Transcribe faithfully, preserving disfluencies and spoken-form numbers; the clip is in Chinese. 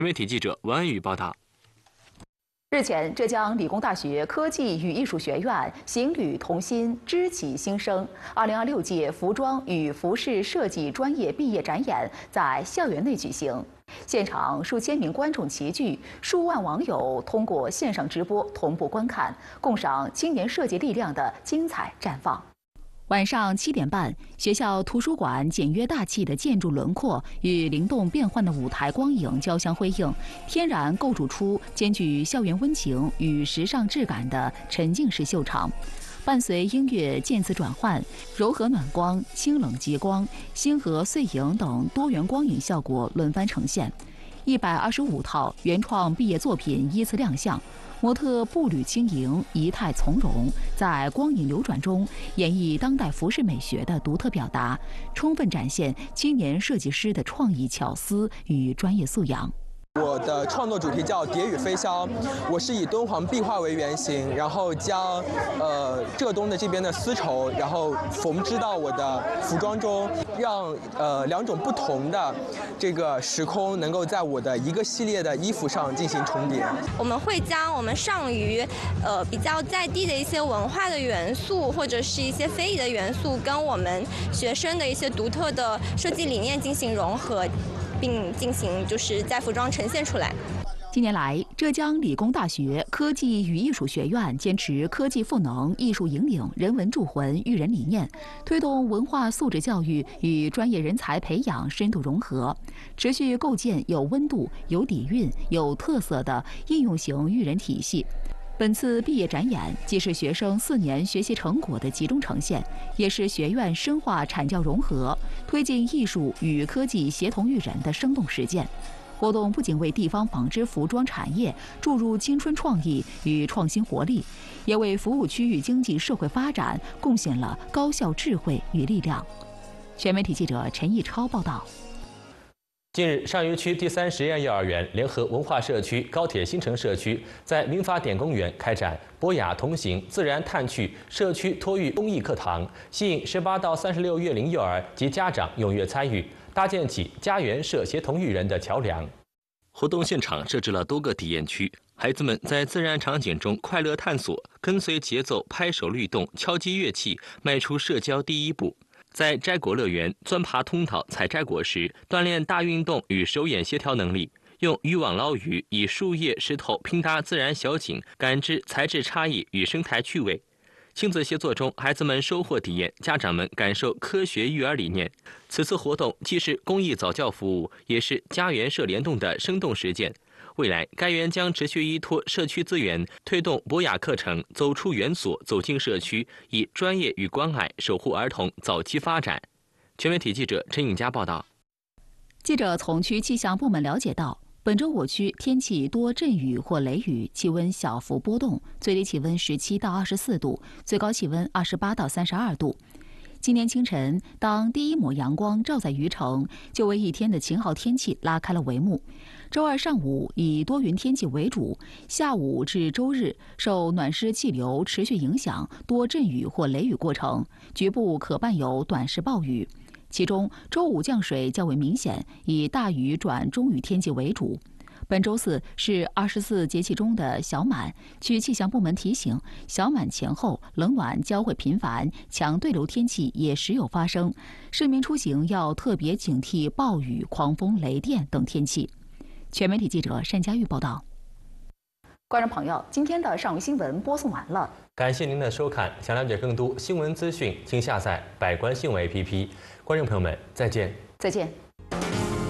媒体记者王安宇报道。 日前，浙江理工大学科技与艺术学院行旅同心知己新生二零二六届服装与服饰设计专业毕业展演在校园内举行，现场数千名观众齐聚，数万网友通过线上直播同步观看，共赏青年设计力量的精彩绽放。 晚上七点半，学校图书馆简约大气的建筑轮廓与灵动变幻的舞台光影交相辉映，天然构筑出兼具校园温情与时尚质感的沉浸式秀场。伴随音乐渐次转换，柔和暖光、清冷极光、星河碎影等多元光影效果轮番呈现。一百二十五套原创毕业作品依次亮相。 模特步履轻盈，仪态从容，在光影流转中演绎当代服饰美学的独特表达，充分展现青年设计师的创意巧思与专业素养。 我的创作主题叫蝶羽飞霄，我是以敦煌壁画为原型，然后将呃浙东的这边的丝绸，然后缝织到我的服装中，让呃两种不同的这个时空能够在我的一个系列的衣服上进行重叠。 我们会将我们上虞呃比较在地的一些文化的元素，或者是一些非遗的元素，跟我们学生的一些独特的设计理念进行融合。 并进行就是在服装呈现出来。 近年来，浙江理工大学科技与艺术学院坚持科技赋能、艺术引领、人文铸魂育人理念，推动文化素质教育与专业人才培养深度融合，持续构建有温度、有底蕴、有特色的应用型育人体系。 本次毕业展演既是学生四年学习成果的集中呈现，也是学院深化产教融合、推进艺术与科技协同育人的生动实践。活动不仅为地方纺织服装产业注入青春创意与创新活力，也为服务区域经济社会发展贡献了高效智慧与力量。全媒体记者陈毅超报道。 近日，上虞区第三实验幼儿园联合文化社区、高铁新城社区，在民法典公园开展“博雅同行、自然探趣”社区托育公益课堂，吸引十八到三十六月龄幼儿及家长踊跃参与，搭建起家园社协同育人的桥梁。活动现场设置了多个体验区，孩子们在自然场景中快乐探索，跟随节奏拍手律动、敲击乐器，迈出社交第一步。 在摘果乐园钻爬通道采摘果实，锻炼大运动与手眼协调能力；用渔网捞鱼，以树叶、石头拼搭自然小景，感知材质差异与生态趣味。亲子协作中，孩子们收获体验，家长们感受科学育儿理念。此次活动既是公益早教服务，也是家园社联动的生动实践。 未来，该园将持续依托社区资源，推动博雅课程走出园所，走进社区，以专业与关爱守护儿童早期发展。全媒体记者陈颖佳报道。 记者从区气象部门了解到，本周我区天气多阵雨或雷雨，气温小幅波动，最低气温十七到二十四度，最高气温二十八到三十二度。 今天清晨，当第一抹阳光照在虞城，就为一天的晴好天气拉开了帷幕。周二上午以多云天气为主，下午至周日受暖湿气流持续影响，多阵雨或雷雨过程，局部可伴有短时暴雨。其中，周五降水较为明显，以大雨转中雨天气为主。 本周四是二十四节气中的小满，区气象部门提醒，小满前后冷暖交汇频繁，强对流天气也时有发生，市民出行要特别警惕暴雨、狂风、雷电等天气。全媒体记者单佳玉报道。观众朋友，今天的上虞新闻播送完了， 感谢您的收看。想了解更多新闻资讯，请下载百官新闻 A P P。观众朋友们，再见。 再见。